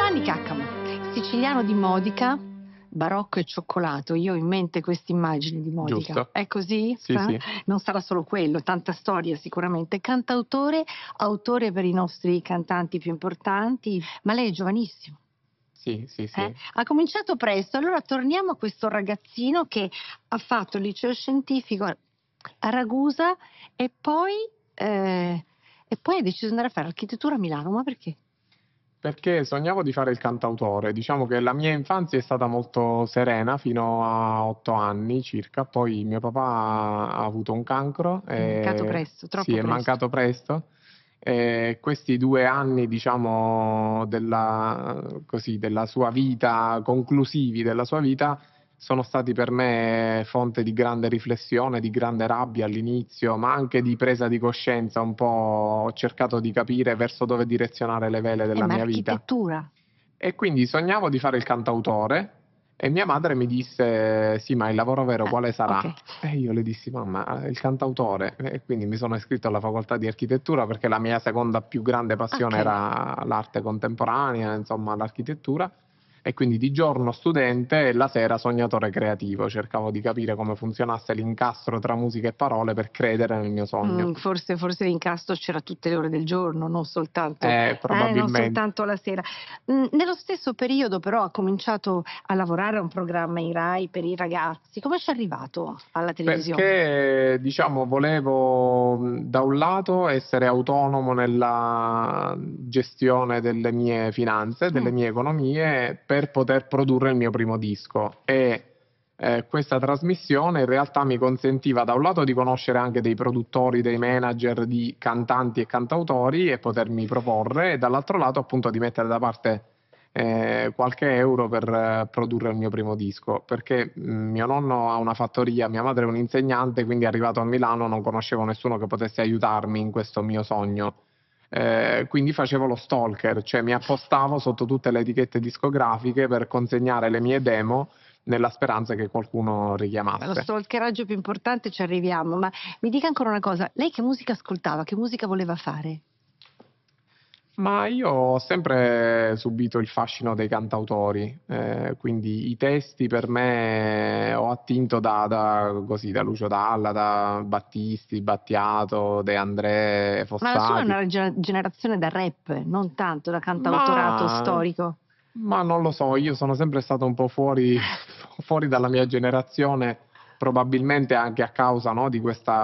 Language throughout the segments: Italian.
Giovanni Caccamo, siciliano di Modica, barocco e cioccolato. Io ho in mente queste immagini di Modica. Giusto. È così? Sì, sì. Non sarà solo quello, tanta storia sicuramente. Cantautore, autore per i nostri cantanti più importanti, ma lei è giovanissimo. Sì, sì, sì. Ha cominciato presto. Allora torniamo a questo ragazzino che ha fatto il liceo scientifico a Ragusa e poi hai deciso di andare a fare architettura a Milano. Ma perché? Perché sognavo di fare il cantautore. Diciamo che la mia infanzia è stata molto serena fino a 8 anni circa, poi mio papà ha avuto un cancro È mancato e presto, sì, troppo è presto. mancato presto. E questi 2 anni, diciamo, della sua vita, conclusivi della sua vita, sono stati per me fonte di grande riflessione, di grande rabbia all'inizio, ma anche di presa di coscienza. Un po' ho cercato di capire verso dove direzionare le vele della Ma mia vita. architettura? E quindi sognavo di fare il cantautore e mia madre mi disse: "Sì, ma il lavoro vero quale sarà?" Ok. E io le dissi: "Mamma, il cantautore." E quindi mi sono iscritto alla facoltà di architettura perché la mia seconda più grande passione Ok. era l'arte contemporanea, insomma l'architettura. E quindi di giorno studente e la sera sognatore creativo. Cercavo di capire come funzionasse l'incastro tra musica e parole per credere nel mio sogno. Forse l'incastro c'era tutte le ore del giorno, non Probabilmente. soltanto la sera. Nello stesso periodo però ha cominciato a lavorare a un programma in Rai per i ragazzi. Come c'è arrivato alla televisione? Perché, diciamo, volevo, da un lato essere autonomo nella gestione delle mie finanze, delle Mh, mie economie, per poter produrre il mio primo disco e, questa trasmissione in realtà mi consentiva da un lato di conoscere anche dei produttori, dei manager di cantanti e cantautori e potermi proporre e dall'altro lato appunto di mettere da parte qualche euro per produrre il mio primo disco, perché mio nonno ha una fattoria, mia madre è un'insegnante, quindi arrivato a Milano non conoscevo nessuno che potesse aiutarmi in questo mio sogno. Quindi facevo lo stalker, cioè mi appostavo sotto tutte le etichette discografiche per consegnare le mie demo nella speranza che qualcuno allo richiamasse. stalkeraggio più importante ci arriviamo, ma mi dica ancora una cosa, lei che musica ascoltava? Che musica voleva fare? Ma io ho sempre subito il fascino dei cantautori, quindi i testi per me ho attinto da Lucio Dalla, da Battisti, Battiato, De André, Ma la sua è Fossati. una generazione da rap, non tanto da cantautorato Ma storico. ma non lo so, io sono sempre stato un po' fuori fuori dalla mia generazione, probabilmente anche a causa, no, di questa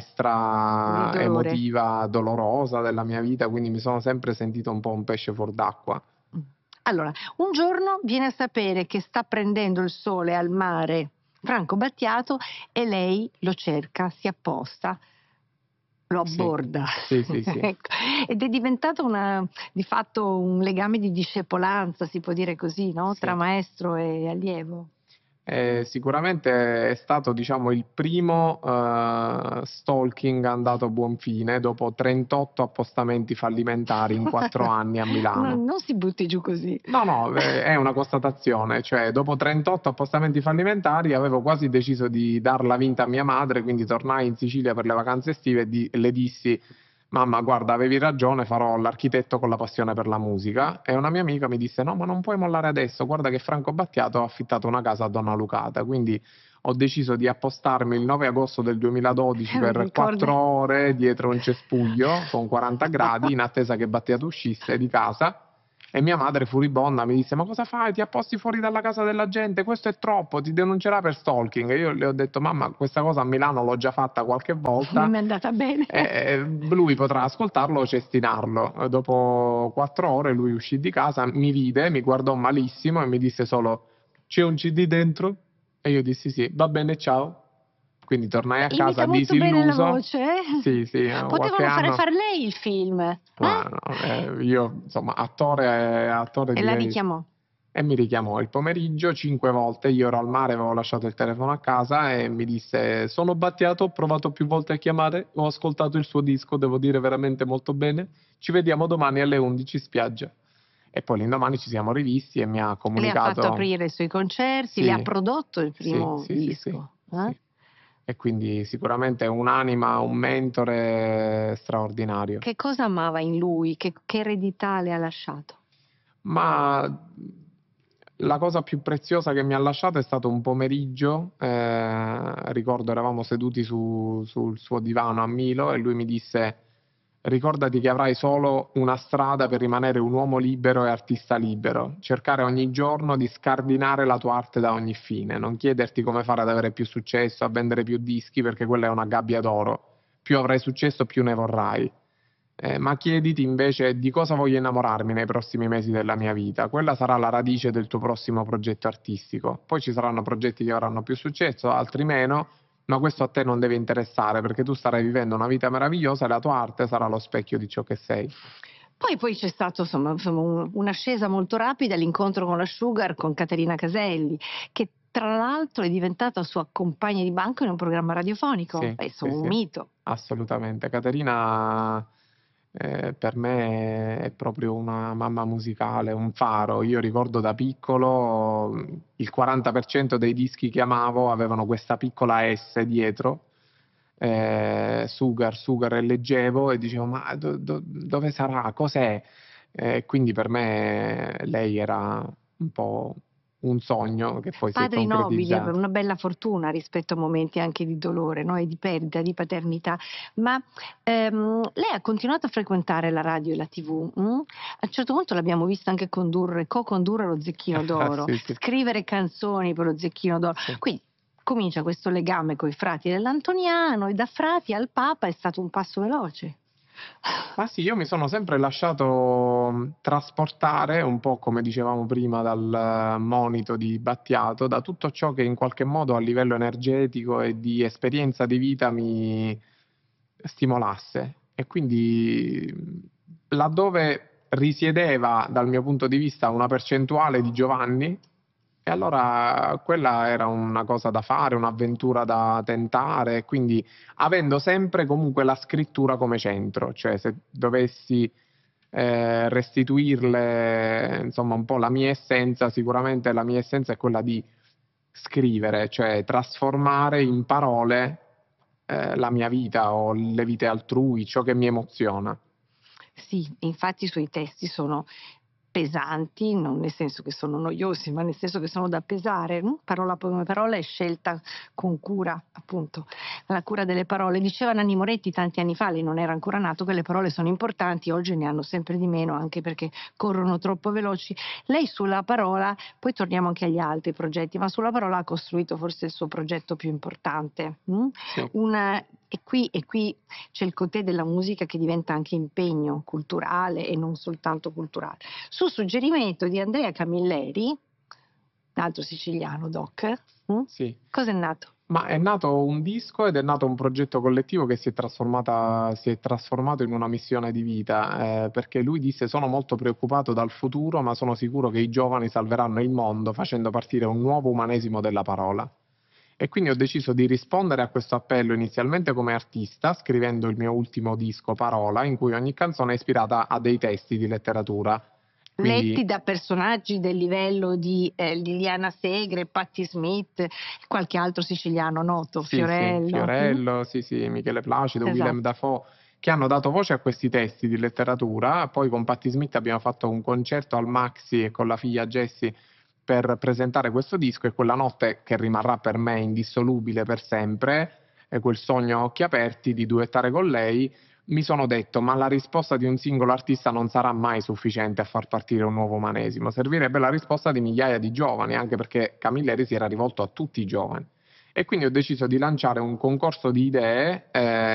Di finestra dolore. emotiva dolorosa della mia vita, quindi mi sono sempre sentito un po' un pesce fuor d'acqua. Mh. Allora, un giorno viene a sapere che sta prendendo il sole al mare Franco Battiato e lei lo cerca, si apposta, lo Sì, abborda, sì, sì, sì, ecco, ed è diventato di fatto un legame di discepolanza, si può dire così, no, tra sì. maestro e allievo. Sicuramente è stato, diciamo, il primo, stalking andato a buon fine dopo 38 appostamenti fallimentari in 4 anni a Milano. Non si butti giù così. No, no, è una constatazione, cioè dopo 38 appostamenti fallimentari avevo quasi deciso di darla vinta a mia madre, quindi tornai in Sicilia per le vacanze estive e le dissi: "Mamma, guarda, avevi ragione, farò l'architetto con la passione per la musica." E una mia amica mi disse: "No, ma non puoi mollare adesso, guarda che Franco Battiato ha affittato una casa a Donna Lucata." Quindi ho deciso di appostarmi il 9 agosto del 2012 Mi per ricorda 4 ore dietro un cespuglio con 40 gradi in attesa che Battiato uscisse di casa. E mia madre furibonda mi disse: "Ma cosa fai? Ti apposti fuori dalla casa della gente? Questo è troppo, ti denuncerà per stalking." E io le ho detto: "Mamma, questa cosa a Milano l'ho già fatta qualche Non volta, mi è andata bene. lui potrà ascoltarlo o cestinarlo." Dopo 4 ore lui uscì di casa, mi vide, mi guardò malissimo e mi disse solo: "C'è un CD dentro?" E io dissi: "Sì." "Va bene, ciao." Quindi tornai a casa Imita molto bene la disilluso. voce, eh? Sì, sì, qualche Potevano anno. far lei il film, eh? Ma no, io insomma attore E la direi. richiamò. E mi richiamò il pomeriggio 5 volte, io ero al mare, avevo lasciato il telefono a casa e mi disse: "Sono Battiato, ho provato più volte a chiamare, ho ascoltato il suo disco, devo dire veramente molto bene. Ci vediamo domani alle 11 in spiaggia." E poi l'indomani ci siamo rivisti e mi ha Le ha fatto comunicato. aprire i suoi concerti, le ha Sì, prodotto il sì, primo sì, sì, sì, disco, eh? sì. E quindi sicuramente un'anima, un mentore straordinario. Che cosa amava in lui? Che eredità le ha lasciato? Ma la cosa più preziosa che mi ha lasciato è stato un pomeriggio, ricordo eravamo seduti sul suo divano a Milo e lui mi disse: ricordati che avrai solo una strada per rimanere un uomo libero e artista libero, cercare ogni giorno di scardinare la tua arte da ogni fine, non chiederti come fare ad avere più successo, a vendere più dischi, perché quella è una gabbia d'oro, più avrai successo più ne vorrai. Ma chiediti invece di cosa voglio innamorarmi nei prossimi mesi della mia vita. Quella sarà la radice del tuo prossimo progetto artistico. Poi ci saranno progetti che avranno più successo, altri meno, ma questo a te non deve interessare perché tu starai vivendo una vita meravigliosa e la tua arte sarà lo specchio di ciò che sei. Poi c'è stato insomma un'ascesa molto rapida, l'incontro con la Sugar, con Caterina Caselli, che tra l'altro è diventata sua compagna di banco in un programma radiofonico. Sì, sì, Insomma, un sì, mito. assolutamente. Caterina, per me è proprio una mamma musicale, un faro. Io ricordo da piccolo il 40% dei dischi che amavo avevano questa piccola S dietro, Sugar, Sugar, e leggevo e dicevo: ma dove sarà? Cos'è? Quindi per me lei era un po' un sogno che poi si è Padri nobili, concretizzato. una bella fortuna rispetto a momenti anche di dolore, no, e di perdita, di paternità. Ma, lei ha continuato a frequentare la radio e la TV, a un certo punto l'abbiamo vista anche co-condurre lo Zecchino d'Oro, Sì, sì, scrivere canzoni per lo Zecchino d'Oro. sì. Quindi comincia questo legame coi frati dell'Antoniano e da frati al Papa è stato un passo veloce. Ma sì, io mi sono sempre lasciato trasportare, un po' come dicevamo prima dal monito di Battiato, da tutto ciò che in qualche modo a livello energetico e di esperienza di vita mi stimolasse. E quindi laddove risiedeva dal mio punto di vista una percentuale di Giovanni, e allora quella era una cosa da fare, un'avventura da tentare, quindi avendo sempre comunque la scrittura come centro, cioè se dovessi restituirle insomma un po' la mia essenza, sicuramente la mia essenza è quella di scrivere, cioè trasformare in parole la mia vita o le vite altrui, ciò che mi emoziona. Sì, infatti i suoi testi sono pesanti, non nel senso che sono noiosi, ma nel senso che sono da pesare, parola come parola è scelta con cura, appunto, la cura delle parole. Diceva Nanni Moretti tanti anni fa, lei non era ancora nato, che le parole sono importanti, oggi ne hanno sempre di meno, anche perché corrono troppo veloci. Lei sulla parola, poi torniamo anche agli altri progetti, ma sulla parola ha costruito forse il suo progetto più importante. Sì. E qui c'è il cotè della musica che diventa anche impegno culturale e non soltanto culturale. Su suggerimento di Andrea Camilleri, un altro siciliano doc, Sì. cos'è nato? Ma è nato un disco ed è nato un progetto collettivo che si è trasformato in una missione di vita, perché lui disse: "Sono molto preoccupato dal futuro, ma sono sicuro che i giovani salveranno il mondo facendo partire un nuovo umanesimo della parola". E quindi ho deciso di rispondere a questo appello inizialmente come artista, scrivendo il mio ultimo disco Parola, in cui ogni canzone è ispirata a dei testi di letteratura. Letti Quindi da personaggi del livello di Liliana Segre, Patti Smith, e qualche altro siciliano noto, sì, sì, Fiorello. Fiorello, sì, sì, Michele Placido, Willem Esatto. Dafoe, che hanno dato voce a questi testi di letteratura. Poi con Patti Smith abbiamo fatto un concerto al Maxi e con la figlia Jessie per presentare questo disco, e quella notte, che rimarrà per me indissolubile per sempre, è quel sogno a occhi aperti di duettare con lei, mi sono detto: ma la risposta di un singolo artista non sarà mai sufficiente a far partire un nuovo umanesimo, servirebbe la risposta di migliaia di giovani, anche perché Camilleri si era rivolto a tutti i giovani. E quindi ho deciso di lanciare un concorso di idee,